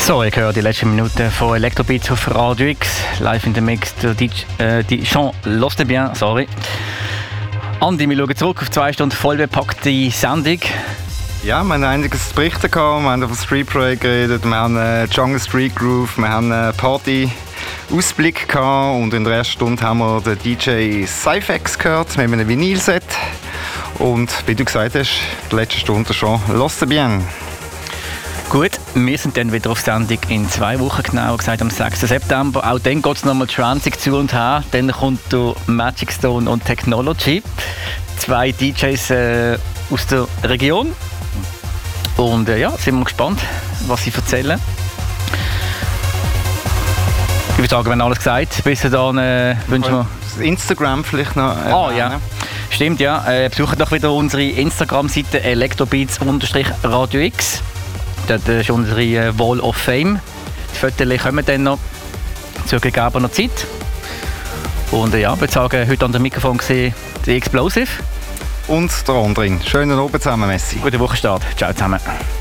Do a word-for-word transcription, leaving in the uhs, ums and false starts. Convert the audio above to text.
So, ich höre die letzten Minuten von Electrobeats auf Radio X, live in der Mix, der D J, äh, die Jean Loste bien, sorry. Andi, wir schauen zurück auf zwei Stunden vollbepackte Sendung. Ja, wir haben einiges zu berichten gehabt, wir haben auf Street Parade geredet, wir haben äh, Jungle Street Groove, wir haben einen Party-Ausblick gehabt und in der ersten Stunde haben wir den D J Cyphex gehört mit einem Vinylset. Und wie du gesagt hast, die letzte Stunde schon «Loste bien». Gut, wir sind dann wieder auf Sendung in zwei Wochen, genau gesagt am sechsten September. Auch dann geht es nochmal Transig zu und her. Dann kommt der Magic Stone und Technology. Zwei D Js äh, aus der Region. Und äh, ja, sind wir gespannt, was sie erzählen. Ich würde sagen, wir haben alles gesagt. Bis dann äh, wünschen wir... Das Instagram vielleicht noch erwähnen. Ah ja, stimmt ja. Äh, besucht doch wieder unsere Instagram-Seite electrobeats-radio X. Das ist unsere äh, Wall of Fame. Die Fotos kommen dann noch zur gegebener Zeit. Und äh, ja, ich würde sagen, heute an dem Mikrofon gesehen die Explosive. Und der Andrin. Schönen Abend zusammen, Messi. Gute Wochenstart. Ciao zusammen.